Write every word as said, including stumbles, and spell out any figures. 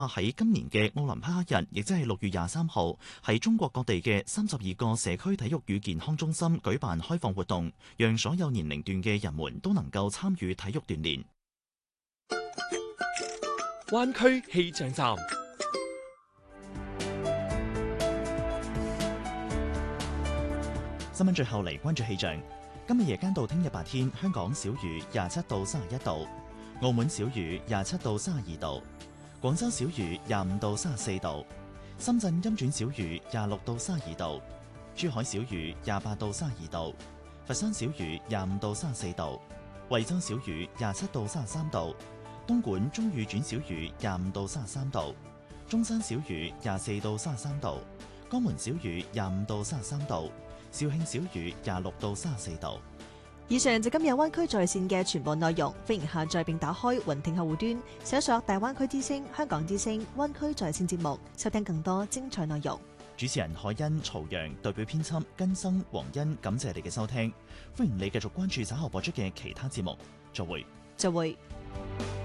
喺今年嘅奧林匹克日，亦即係六月廿三號，喺中國各地嘅三十二個社區體育與健康中心舉辦開放活動，讓所有年齡段嘅人們都能夠參與體育鍛煉。 灣區氣象站。 新聞最後嚟關注氣象。今日夜間到聽日白天，香港小雨廿七到三十一度，澳門小雨廿七到三十二度，廣州小雨廿五到三十四度，深圳陰轉小雨廿六到三十二度，珠海小雨廿八到三十二度，佛山小雨廿五到三十四度，惠州小雨廿七到三十三度，東莞中雨轉小雨廿五到三十三度，中山小雨廿四到三十三度，江門小雨廿五到三十三度，肇慶小雨廿六到三十四度。 以上就今日灣區在線嘅全部內容，歡迎下載並打開雲聽客戶端，搜索大灣區之聲、香港之聲、灣區在線節目，收聽更多精彩內容。 主持人海欣、曹陽，代表編輯根生、黃欣，感謝你嘅收聽。歡迎你繼續關注稍後播出嘅其他節目。再會。 再會。